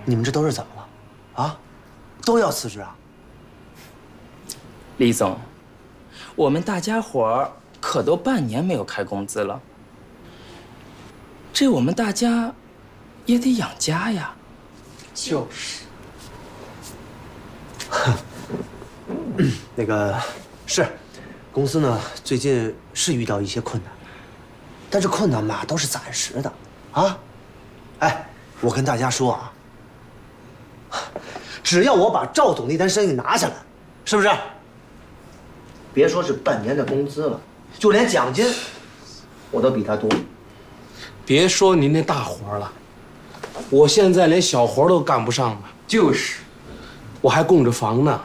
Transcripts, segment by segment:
你们这都是怎么了？啊，都要辞职啊？ 李总，我们大家伙儿可都半年没有开工资了，这我们大家也得养家呀。 就是。 那个是，公司呢最近是遇到一些困难，但是困难嘛都是暂时的，啊，哎，我跟大家说啊，只要我把赵总那单生意拿下来，是不是？别说是半年的工资了，就连奖金，我都比他多。 别说您那大活了，我现在连小活都干不上了。 就是， 我还供着房呢。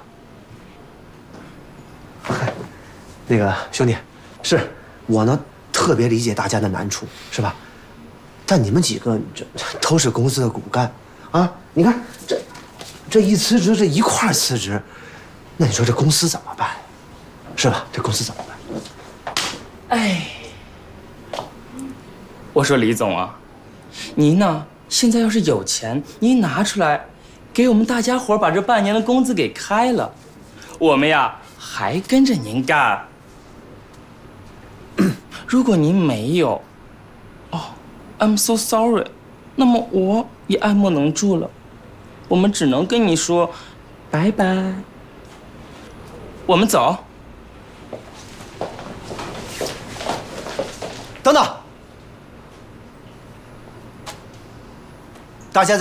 那个兄弟，是我呢特别理解大家的难处，是吧？但你们几个这都是公司的骨干，啊，你看这一辞职，这一块辞职，那你说这公司怎么办？是吧？这公司怎么办？ 哎，我说李总啊，您呢现在要是有钱，您拿出来，给我们大家伙把这半年的工资给开了，我们呀还跟着您干。如果您没有，哦 ，I'm so sorry， 那么我也爱莫能助了，我们只能跟你说拜拜。我们走。 等等，大家在。